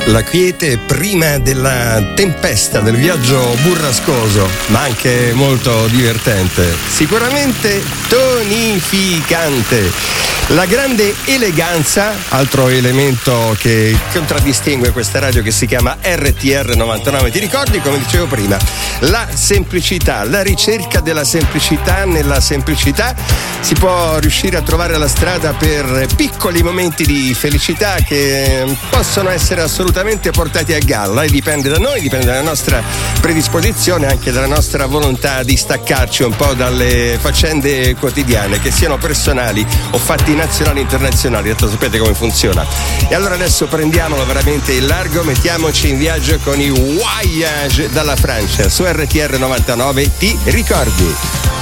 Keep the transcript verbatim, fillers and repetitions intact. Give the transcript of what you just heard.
La quiete prima della tempesta, del viaggio burrascoso, ma anche molto divertente. Sicuramente tonificante. La grande eleganza, altro elemento che contraddistingue questa radio che si chiama R T R novantanove. Ti ricordi, come dicevo prima, la semplicità, la ricerca della semplicità. Nella semplicità si può riuscire a trovare la strada per piccoli momenti di felicità che possono essere assolutamente portati a galla, e dipende da noi, dipende dalla nostra predisposizione, anche dalla nostra volontà di staccarci un po' dalle faccende quotidiane, che siano personali o fatti nazionali e internazionali. Detto, sapete come funziona. E allora adesso prendiamolo veramente in largo, mettiamoci in viaggio con i Voyage dalla Francia su R T R novantanove. Ti ricordi?